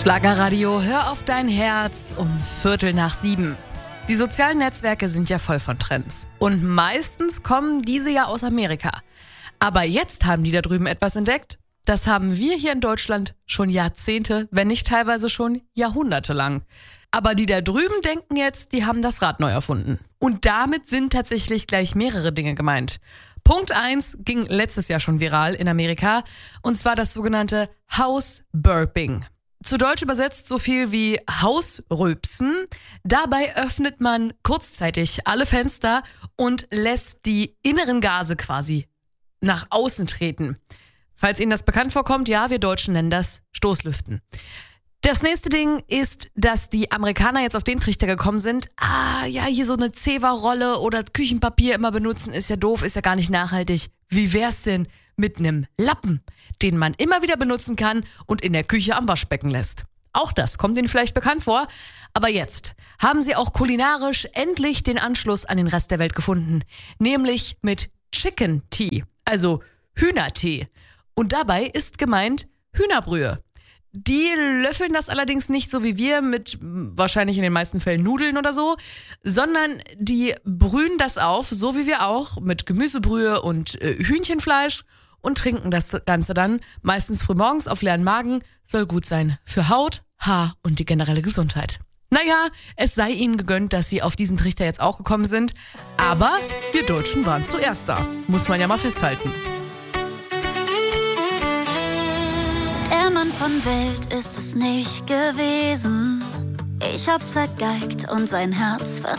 Schlagerradio, hör auf dein Herz um 6:15. Die sozialen Netzwerke sind ja voll von Trends. Und meistens kommen diese ja aus Amerika. Aber jetzt haben die da drüben etwas entdeckt. Das haben wir hier in Deutschland schon Jahrzehnte, wenn nicht teilweise schon Jahrhunderte lang. Aber die da drüben denken jetzt, die haben das Rad neu erfunden. Und damit sind tatsächlich gleich mehrere Dinge gemeint. Punkt 1 ging letztes Jahr schon viral in Amerika. Und zwar das sogenannte House Burping. Zu Deutsch übersetzt so viel wie Hausrülpsen. Dabei öffnet man kurzzeitig alle Fenster und lässt die inneren Gase quasi nach außen treten. Falls Ihnen das bekannt vorkommt, ja, wir Deutschen nennen das Stoßlüften. Das nächste Ding ist, dass die Amerikaner jetzt auf den Trichter gekommen sind, hier so eine Zewa-Rolle oder Küchenpapier immer benutzen, ist ja doof, ist ja gar nicht nachhaltig. Wie wär's denn mit einem Lappen, den man immer wieder benutzen kann und in der Küche am Waschbecken lässt? Auch das kommt Ihnen vielleicht bekannt vor. Aber jetzt haben sie auch kulinarisch endlich den Anschluss an den Rest der Welt gefunden. Nämlich mit Chicken Tea, also Hühnertee. Und dabei ist gemeint Hühnerbrühe. Die löffeln das allerdings nicht so wie wir mit wahrscheinlich in den meisten Fällen Nudeln oder so, sondern die brühen das auf, so wie wir auch, mit Gemüsebrühe und Hühnchenfleisch und trinken das Ganze dann meistens frühmorgens auf leeren Magen. Soll gut sein für Haut, Haar und die generelle Gesundheit. Naja, es sei ihnen gegönnt, dass sie auf diesen Trichter jetzt auch gekommen sind, aber wir Deutschen waren zuerst da, muss man ja mal festhalten. Der Mann von Welt ist es nicht gewesen. Ich hab's vergeigt und sein Herz